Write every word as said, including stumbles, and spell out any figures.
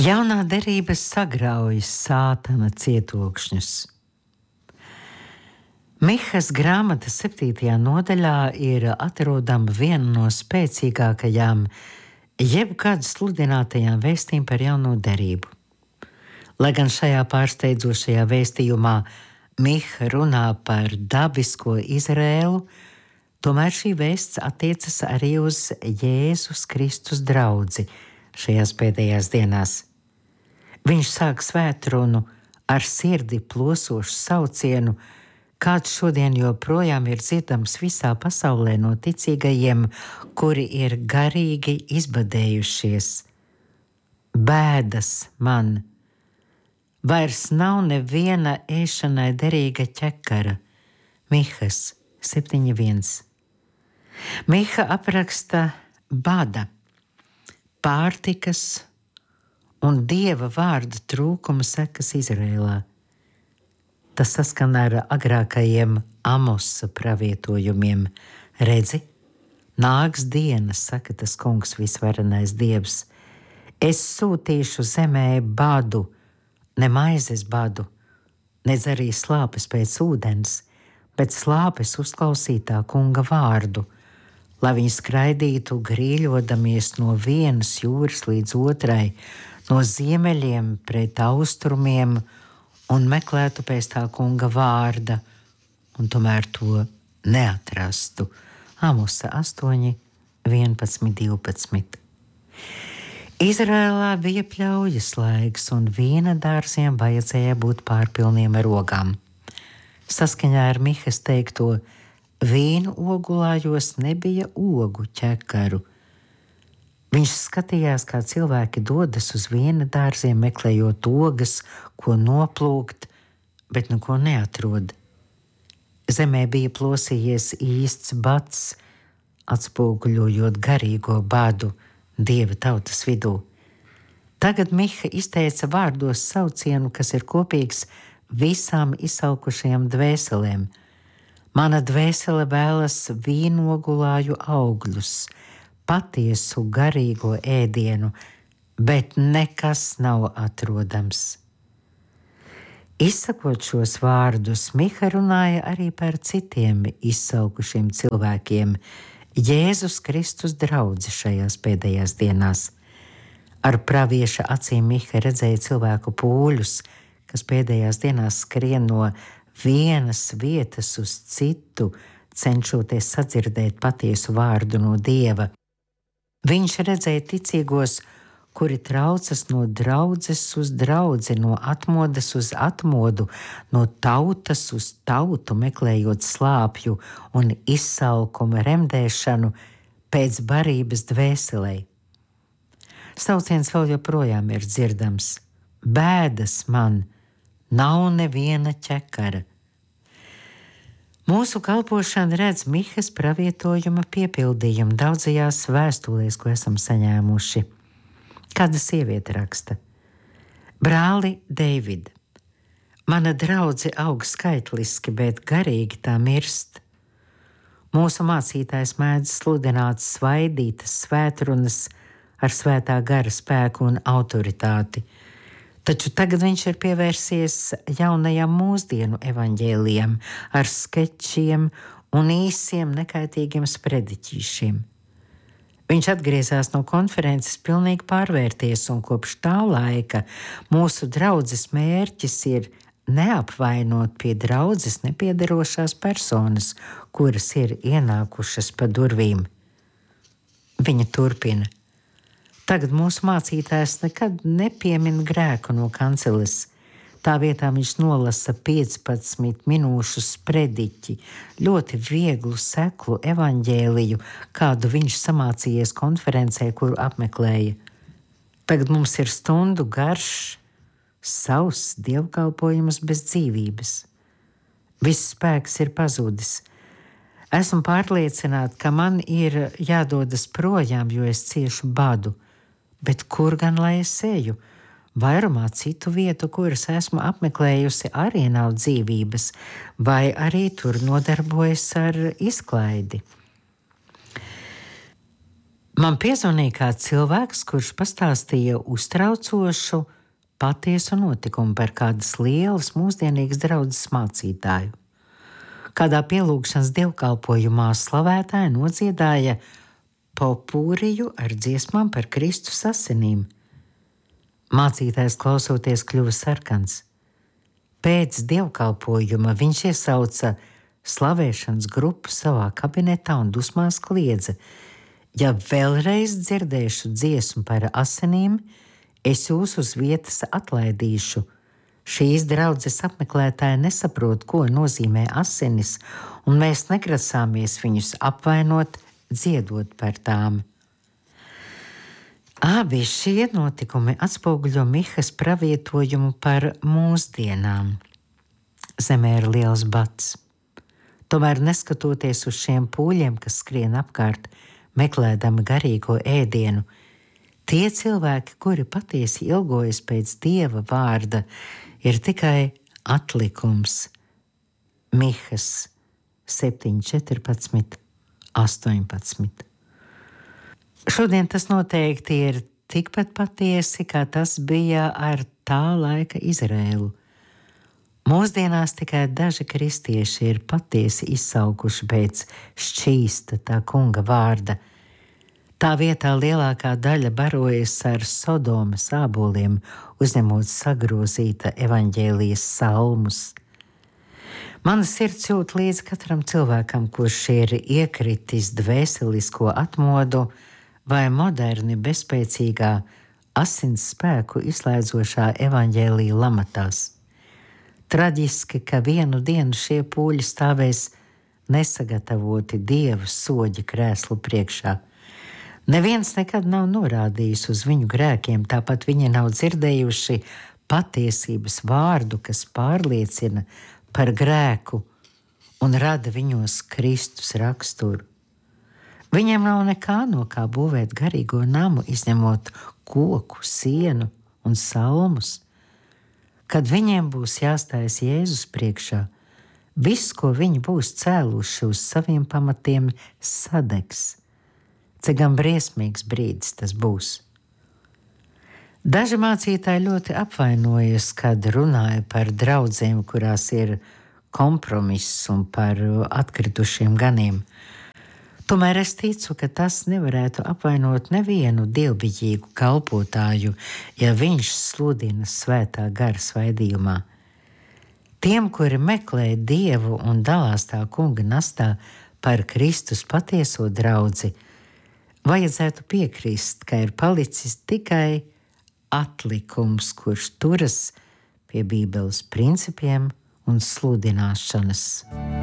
Jaunā derība sagrauj sātana cietokšņus. Mihas grāmatas septītajā nodaļā ir atrodama viena no spēcīgākajām jebkad sludinātajām vēstīm par jauno derību. Lai gan šajā pārsteidzošajā vēstījumā Miha runā par dabisko Izrēlu, tomēr šī vēsts attiecas arī uz Jēzus Kristus draudzi šajās pēdējās dienās. Viņš sāk svētrunu ar sirdi plosošu saucienu, kāds šodien joprojām ir dzirdams visā pasaulē no ticīgajiem, kuri ir garīgi izbadējušies. Bēdas man! Vairs nav neviena ēšanai derīga ķekara. Mihas septiņi viens. Miha apraksta bada, pārtikas un Dieva vārda trūkuma sekas Izrēlā. Tas saskan ar agrākajiem Amosa pravietojumiem. Redzi, nāks dienas, saka tas kungs visvarenais Dievs. Es sūtīšu zemē badu, ne maizes badu, nedz arī slāpes pēc ūdens, bet slāpes uzklausītā kunga vārdu, lai viņi skraidītu grīļodamies no vienas jūras līdz otrai, no ziemeļiem pret austrumiem un meklētu pēc tā kunga vārda, un tomēr to neatrastu. Amosa astoņi, vienpadsmit, divpadsmit. Izrēlā bija pļaujas laiks, un vīna dārziem vajadzēja būt pārpilniem ar ogām. Saskaņā ar Mihas teikto, vīnu ogulājos nebija ogu ķekaru. Viņš skatījās, kā cilvēki dodas uz vīna dārziem, meklējot ogas, ko noplūkt, bet nu ko neatrod. Zemē bija plosījies īsts bats, atspoguļojot garīgo badu Dieva tautas vidū. Tagad Miha izteica vārdos saucienu, kas ir kopīgs visām izsalkušajām dvēselēm. Mana dvēsele vēlas vīnogulāju augļus, patiesu garīgo ēdienu, bet nekas nav atrodams. Izsakot šos vārdus, Miha runāja arī par citiem izsalkušiem cilvēkiem, Jēzus Kristus draudzi šajās pēdējās dienās. Ar pravieša acīm Miha redzēja cilvēku pūļus, kas pēdējās dienās skrien no vienas vietas uz citu, cenšoties sadzirdēt patiesu vārdu no Dieva. Viņš redzēja ticīgos, kuri traucas no draudzes uz draudzi, no atmodas uz atmodu, no tautas uz tautu, meklējot slāpju un izsalkuma remdēšanu pēc barības dvēselei. Sauciens vēl joprojām ir dzirdams. Bēdas man, nav neviena ķekara. Mūsu kalpošana redz Mihas pravietojuma piepildījumu daudzajās vēstulēs, ko esam saņēmuši. Kāda sieviete raksta: Brāli Deivid, mana draudze aug skaitliski, bet garīgi tā mirst. Mūsu mācītājs mēdz sludināt svaidītas svētrunas ar svētā gara spēku un autoritāti. Taču tagad viņš ir pievērsies jaunajam mūsdienu evaņģēlijam ar skečiem un īsiem nekaitīgiem sprediķīšiem. Viņš atgriezās no konferences pilnīgi pārvērties, un kopš tā laika mūsu draudzes mērķis ir neapvainot pie draudzes nepiederošās personas, kuras ir ienākušas pa durvīm. Viņa turpina. Tagad mūsu mācītājs nekad nepiemin grēku no kanceles. Tā vietā viņš nolasa piecpadsmit minūšu sprediķi, ļoti vieglu, seklu evaņģēliju, kādu viņš samācījies konferencē, kuru apmeklēja. Tagad mums ir stundu garš, savs dievkalpojums bez dzīvības. Viss spēks ir pazudis. Esmu pārliecināta, ka man ir jādodas projām, jo es ciešu badu. Bet kur gan lai es eju? Vairumā citu vietu, kuras esmu apmeklējusi, arī nav dzīvības, vai arī tur nodarbojas ar izklaidi. Man piezvanīja kāds cilvēks, kurš pastāstīja uztraucošu, patiesu notikumu par kādas lielas mūsdienīgas draudzes mācītāju. Kādā pielūgšanas dievkalpojumā slavētāja nodziedāja popūriju ar dziesmām par Kristus asinīm. Mācītājs klausoties kļuva sarkans. Pēc dievkalpojuma viņš iesauca slavēšanas grupu savā kabinetā un dusmās kliedza: ja vēlreiz dzirdēšu dziesmu par asinīm, es jūs uz vietas atlaidīšu. Šīs draudzes apmeklētāji nesaprot, ko nozīmē asinis, un mēs negrasāmies viņus apvainot, dziedot par tām. Abi šie notikumi atspoguļo Mihas pravietojumu par mūsdienām. Zemē ir liels bats. Tomēr neskatoties uz šiem pūļiem, kas skrien apkārt, meklēdami garīgo ēdienu, tie cilvēki, kuri patiesi ilgojas pēc Dieva vārda, ir tikai atlikums. Mihas septiņi, četrpadsmit, astoņpadsmit. Šodien tas noteikti ir tikpat patiesi, kā tas bija ar tā laika Izrēlu. Mūsdienās tikai daži kristieši ir patiesi izsaukuši pēc šķīsta tā kunga vārda. Tā vietā lielākā daļa barojas ar Sodomas āboliem, uzņemot sagrozīta evaņģēlijas salmus. Mana sirds jūt līdz katram cilvēkam, kurš ir iekritis dvēselisko atmodu vai moderni bezspēcīgā asins spēku izslēdzošā evaņģēlija lamatās. Traģiski, ka vienu dienu šie pūļi stāvēs nesagatavoti Dieva soļa krēslu priekšā. Neviens nekad nav norādījis uz viņu grēkiem, tāpat viņi nav dzirdējuši patiesības vārdu, kas pārliecina par grēku un rada viņos Kristus raksturu. Viņiem nav nekā no kā būvēt garīgo namu, izņemot koku, sienu un salmus. Kad viņiem būs jāstājas Jēzus priekšā, viss, ko viņi būs cēluši uz saviem pamatiem, sadegs. Cik gan briesmīgs brīdis tas būs. Daži mācītāji ļoti apvainojas, kad runāja par draudzēm, kurās ir kompromiss, un par atkritušiem ganiem. Tomēr es ticu, ka tas nevarētu apvainot nevienu dievbijīgu kalpotāju, ja viņš sludina svētā gara svaidījumā. Tiem, kuri meklē Dievu un dalās tā kunga nastā par Kristus patieso draudzi, vajadzētu piekrist, ka ir palicis tikai atlikums, kurš turas pie Bībeles principiem un sludināšanas.